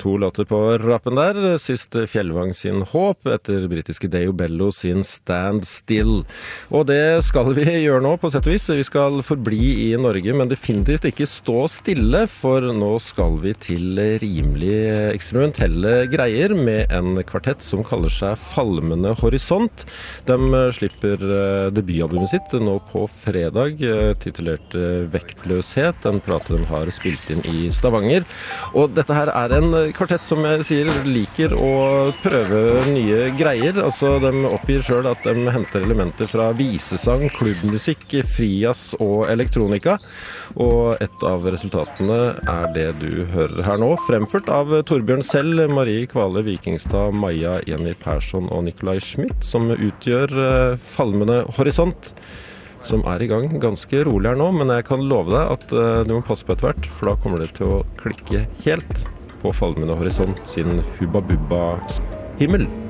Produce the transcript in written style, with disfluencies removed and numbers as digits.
to låter på rappen der. Sist Fjellvang sin Håp, etter britiske Deo Bello sin Stand Still. Og det skal vi gjøre nå på sett og vis. Vi skal forbli i Norge, men definitivt ikke stå stille, for nå skal vi til rimelig eksperimentelle greier med en kvartett som kaller seg Falmende Horisont. De slipper debutalbumet sitt nå på fredag, titulert Vektløshet, en plate de har spilt inn i Stavanger. Og dette her en kvartett som jeg sier liker å prøve nye greier. Altså, de oppgir selv at de henter elementer fra visesang, klubbmusikk, frias og elektronika. Og et av resultatene det du hører her nå, fremført av Torbjørn selv, Marie Kvale Vikingstad, Maja Jenny Persson og Nikolai Schmidt, som utgjør Falmende Horisont, som i gang ganske rolig her nå, men jeg kan love deg at du må passe på etter hvert, for da kommer det til å klikke helt på Falmende Horisont sin Hubba Bubba himmel.